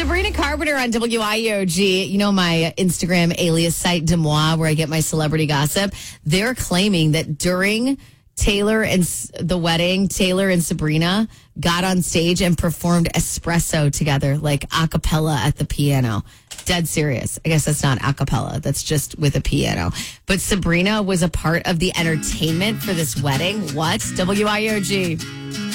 Sabrina Carpenter on WIOG. You know my Instagram alias site, Demois, where I get my celebrity gossip. They're claiming that during Taylor and the wedding, Taylor and Sabrina got on stage and performed espresso together, like a cappella at the piano. Dead serious. I guess that's not a cappella. That's just with a piano. But Sabrina was a part of the entertainment for this wedding. What? WIOG.